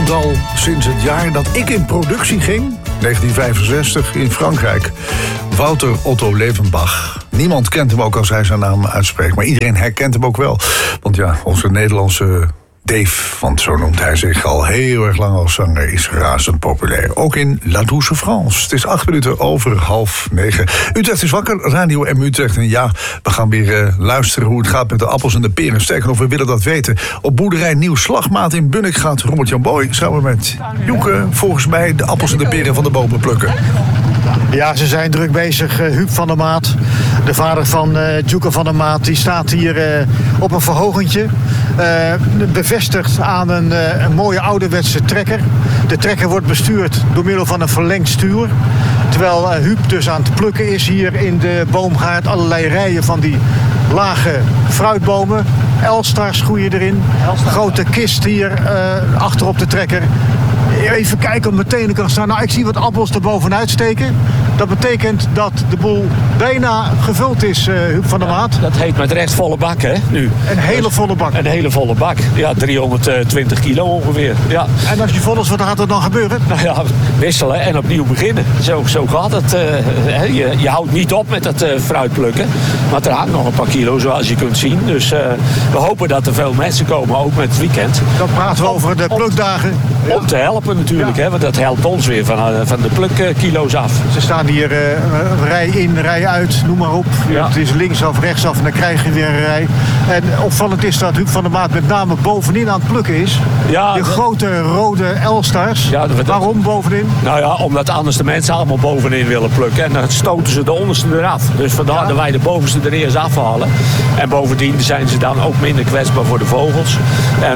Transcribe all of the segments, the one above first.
Want al sinds het jaar dat ik in productie ging, 1965 in Frankrijk, Wouter Otto Levenbach. Niemand kent hem ook als hij zijn naam uitspreekt, maar iedereen herkent hem ook wel. Want ja, onze Nederlandse Dave, want zo noemt hij zich al heel erg lang als zanger, is razend populair. Ook in La Douce France. Het is 9:08. Utrecht is wakker, Radio M Utrecht. En ja, we gaan weer luisteren hoe het gaat met de appels en de peren. Sterker nog, we willen dat weten. Op boerderij Nieuw Slagmaat in Bunnik gaat Robert-Jan Boy samen met Joeke volgens mij de appels en de peren van de bomen plukken. Ja, ze zijn druk bezig. Huub van der Maat, de vader van Joeke van der Maat, die staat hier op een verhogentje. Bevestigd aan een mooie ouderwetse trekker. De trekker wordt bestuurd door middel van een verlengd stuur. Terwijl Huub dus aan het plukken is hier in de boomgaard. Allerlei rijen van die lage fruitbomen. Elstars groeien erin. Grote kist hier achter op de trekker. Even kijken of meteen er kan staan. Nou, ik zie wat appels er bovenuit steken. Dat betekent dat de boel bijna gevuld is, Huub van der Maat. Dat heet met recht volle bak, hè, nu. Een hele volle bak. Een hele volle bak. Ja, 320 kilo ongeveer. Ja. En als je vol is, wat gaat er dan gebeuren? Nou ja, wisselen en opnieuw beginnen. Zo gaat het. Je houdt niet op met het fruit plukken. Maar er hangt nog een paar kilo, zoals je kunt zien. Dus we hopen dat er veel mensen komen, ook met het weekend. Dan praten we over de plukdagen. Om te helpen natuurlijk, hè, want dat helpt ons weer van de plukkilo's af. Ze staan hier rij in, rij uit, noem maar op. Ja. Het is linksaf, rechtsaf en dan krijg je weer een rij. En opvallend is dat Huub van der Maat met name bovenin aan het plukken is. Ja, de grote rode elstars. Ja, waarom bovenin? Nou ja, omdat anders de mensen allemaal bovenin willen plukken. En dan stoten ze de onderste eraf. Dus vandaar dat wij de bovenste er eerst afhalen. En bovendien zijn ze dan ook minder kwetsbaar voor de vogels. En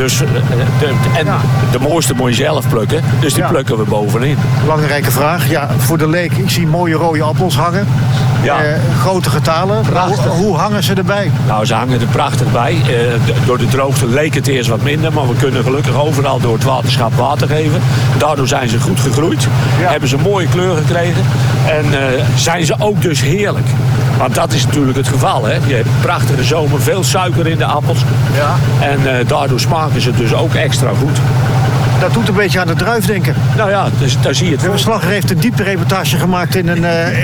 de mooiste moet je zelf plukken. Dus die plukken we bovenin. Belangrijke vraag. Ja, voor de leek, ik zie mooie rode appels hangen. Ja. Grote getalen. Hoe hangen ze erbij? Nou, ze hangen er prachtig bij. Door de droogte leek het eerst wat minder. Maar we kunnen gelukkig overal door het waterschap water geven. Daardoor zijn ze goed gegroeid. Ja. Hebben ze mooie kleur gekregen. En zijn ze ook dus heerlijk. Want dat is natuurlijk het geval. Hè? Je hebt een prachtige zomer, veel suiker in de appels. Ja. En daardoor smaken ze dus ook extra goed. Dat doet een beetje aan de druif denken. Nou ja, dus daar zie je het. De verslaggever heeft een dieptereportage gemaakt in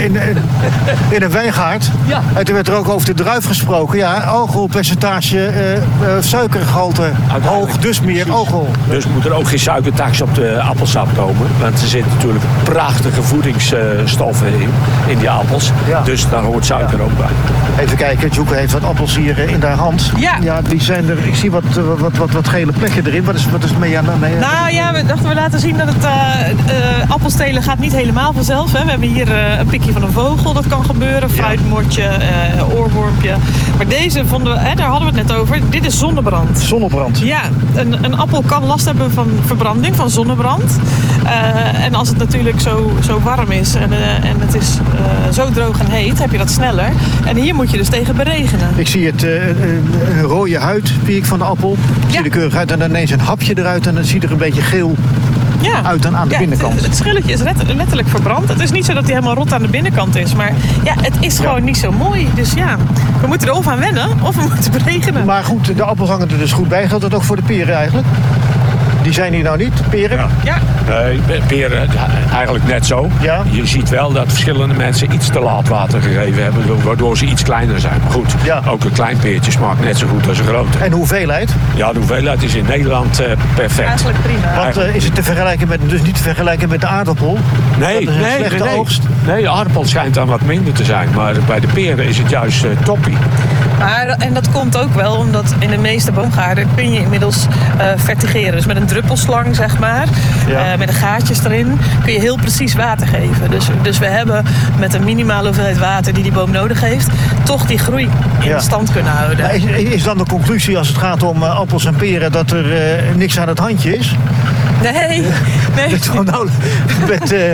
een wijngaard. Ja. En toen werd er ook over de druif gesproken. Ja, alcoholpercentage, suikergehalte hoog, dus meer alcohol. Dus moet er ook geen suikertax op de appelsap komen. Want er zitten natuurlijk prachtige voedingsstoffen in die appels. Ja. Dus daar hoort suiker ook bij. Even kijken, Joeke heeft wat appels hier in haar hand. Ja, die zijn er. Ik zie wat gele plekken erin. Wat is het mee aan? Nou ja, we dachten we laten zien dat het appelstelen gaat niet helemaal vanzelf. Hè. We hebben hier een pikje van een vogel, dat kan gebeuren. Fruitmortje, oorwormpje. Maar deze vonden we, daar hadden we het net over, dit is zonnebrand. Zonnebrand? Ja, een appel kan last hebben van verbranding, van zonnebrand. En als het natuurlijk zo warm is en het is zo droog en heet, heb je dat sneller. En hier moet je dus tegen beregenen. Ik zie het een rode huid, zie ik van de appel. Ik zie de keurig uit en dan ineens een hapje eruit en dan zie je er een beetje geel uit aan de binnenkant. Het schilletje is letterlijk verbrand. Het is niet zo dat hij helemaal rot aan de binnenkant is. Maar ja, het is gewoon niet zo mooi. Dus ja, we moeten er of aan wennen of we moeten beregenen. Maar goed, de appels hangen er dus goed bij. Geldt dat ook voor de peren eigenlijk? Die zijn hier nou niet, peren? Ja. Nee, peren eigenlijk net zo. Ja? Je ziet wel dat verschillende mensen iets te laat water gegeven hebben, waardoor ze iets kleiner zijn. Maar goed, ook een klein peertje smaakt net zo goed als een grote. En de hoeveelheid? Ja, de hoeveelheid is in Nederland perfect. Eigenlijk prima. Want is het te vergelijken niet te vergelijken met de aardappel? Nee, oogst? Nee, de aardappel schijnt dan wat minder te zijn. Maar bij de peren is het juist toppie. En dat komt ook wel omdat in de meeste boomgaarden kun je inmiddels vertigeren. Dus met een druppelslang, zeg maar, met de gaatjes erin, kun je heel precies water geven. Dus we hebben met een minimale hoeveelheid water die boom nodig heeft, toch die groei in stand kunnen houden. Is dan de conclusie als het gaat om appels en peren dat er niks aan het handje is? Nee.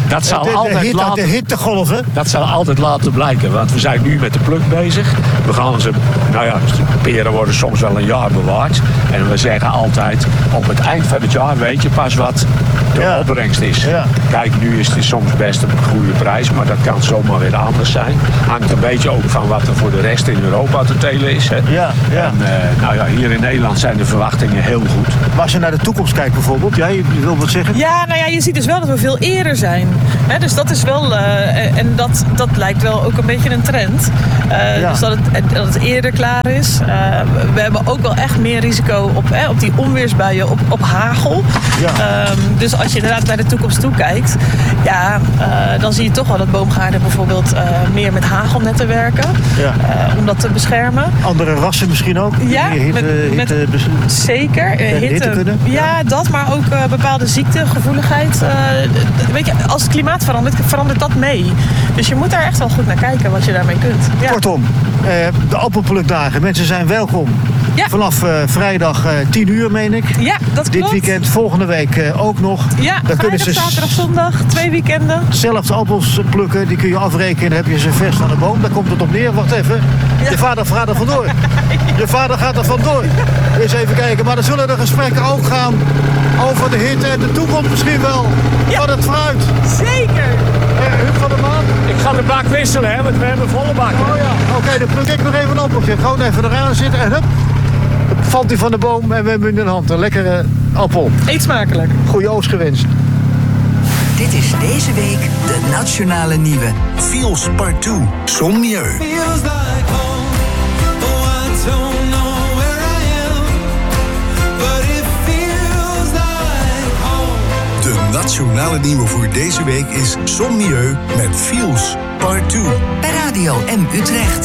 Dat zal altijd de hittegolven. Dat zal altijd laten blijken, want we zijn nu met de pluk bezig. We gaan ze, peren worden soms wel een jaar bewaard. En we zeggen altijd, op het eind van het jaar weet je pas wat de opbrengst is. Ja. Kijk, nu is het soms best een goede prijs, maar dat kan zomaar weer anders zijn. Hangt een beetje ook van wat er voor de rest in Europa te telen is. Hè. Ja. En hier in Nederland zijn de verwachtingen heel goed. Maar als je naar de toekomst kijkt bijvoorbeeld, je wil wat zeggen? Ja, je ziet dus wel dat we veel eerder zijn. Dus dat is wel, en dat lijkt wel ook een beetje een trend. Dus dat het eerder klaar is. We hebben ook wel echt meer risico op die onweersbuien, op hagel. Ja. Dus als je inderdaad naar de toekomst toe kijkt, dan zie je toch wel dat boomgaarden bijvoorbeeld meer met hagelnetten werken. Ja. Om dat te beschermen. Andere rassen misschien ook? Ja, zeker. Hitte kunnen? Ja, dat, maar ook bepaalde ziektegevoeligheid. Weet je, als het klimaat verandert dat mee. Dus je moet daar echt wel goed naar kijken wat je daarmee kunt. Ja. Kortom, de appelplukdagen. Mensen zijn welkom. Ja. Vanaf vrijdag 10 uur, meen ik. Ja, dat klopt. Dit weekend, volgende week ook nog. Ja, dan kunnen ze zaterdag, zondag, 2 weekenden. Zelf de appels plukken, die kun je afrekenen. Dan heb je ze vers aan de boom. Daar komt het op neer. Wacht even. Ja. Je vader gaat er vandoor. Je vader gaat er vandoor. Eens even kijken. Maar dan zullen de gesprekken ook gaan over de hitte en de toekomst misschien wel. Ja. Van het fruit. Zeker. Huub van der Maat. Ik ga de bak wisselen, hè, want we hebben volle bak. Oh ja. Oké, dan pluk ik nog even een appeltje. Gewoon even eraan zitten en hup. Valt hij van de boom en we hebben in de hand een lekkere appel. Eet smakelijk. Goeie oogst gewenst. Dit is deze week de Nationale Nieuwe. Feels Part 2. Sommieu. De Nationale Nieuwe voor deze week is Sommieu met Feels Part 2. Bij Radio M Utrecht.